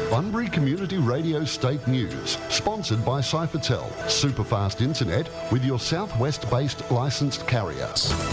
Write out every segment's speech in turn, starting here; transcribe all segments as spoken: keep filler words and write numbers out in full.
Bunbury Community Radio State News, sponsored by Cyphertel, superfast internet with your southwest-based licensed carrier.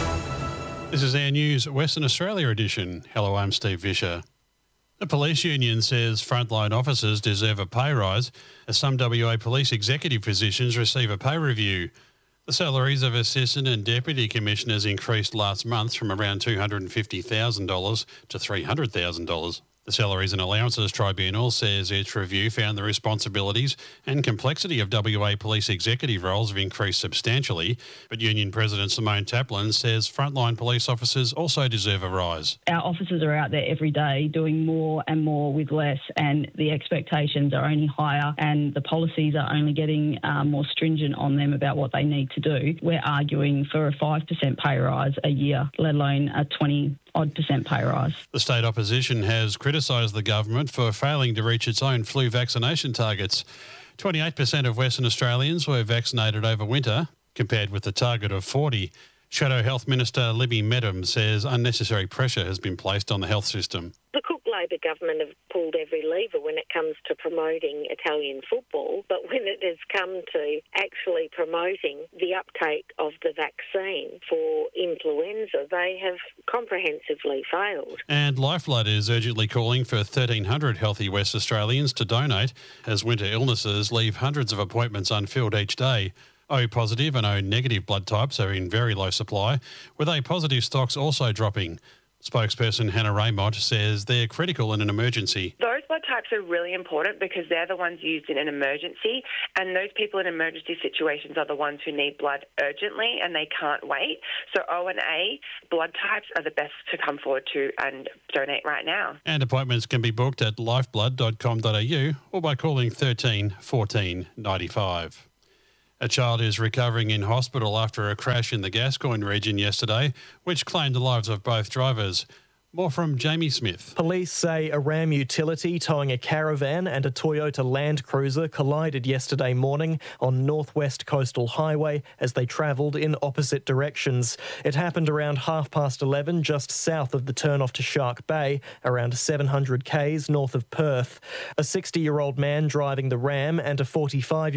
This is our News Western Australia edition. Hello, I'm Steve Vischer. The police union says frontline officers deserve a pay rise as some W A police executive positions receive a pay review. The salaries of assistant and deputy commissioners increased last month from around two hundred fifty thousand dollars to three hundred thousand dollars. The Salaries and Allowances Tribunal says its review found the responsibilities and complexity of W A police executive roles have increased substantially, but Union President Simone Taplin says frontline police officers also deserve a rise. Our officers are out there every day doing more and more with less, and the expectations are only higher and the policies are only getting uh, more stringent on them about what they need to do. We're arguing for a five percent pay rise a year, let alone a twenty odd percent pay rise. The state opposition has criticised the government for failing to reach its own flu vaccination targets. twenty-eight percent of Western Australians were vaccinated over winter, compared with the target of forty. Shadow Health Minister Libby Medham says unnecessary pressure has been placed on the health system. The Cook Labor government have pulled every lever when it comes to promoting Italian football, but when it has come to actually promoting the uptake of the vaccine for influenza, they have comprehensively failed. And Lifeblood is urgently calling for thirteen hundred healthy West Australians to donate as winter illnesses leave hundreds of appointments unfilled each day. O positive and O negative blood types are in very low supply, with A positive stocks also dropping. Spokesperson Hannah Raymond says they're critical in an emergency. Those blood types are really important because they're the ones used in an emergency, and those people in emergency situations are the ones who need blood urgently and they can't wait. So O and A blood types are the best to come forward to and donate right now. And appointments can be booked at lifeblood dot com dot a u or by calling thirteen fourteen ninety-five. A child is recovering in hospital after a crash in the Gascoyne region yesterday, which claimed the lives of both drivers. More from Jamie Smith. Police say a Ram utility towing a caravan and a Toyota Land Cruiser collided yesterday morning on Northwest Coastal Highway as they travelled in opposite directions. It happened around half past eleven, just south of the turn-off to Shark Bay, around seven hundred kays north of Perth. A sixty-year-old man driving the Ram and a forty-five-year-old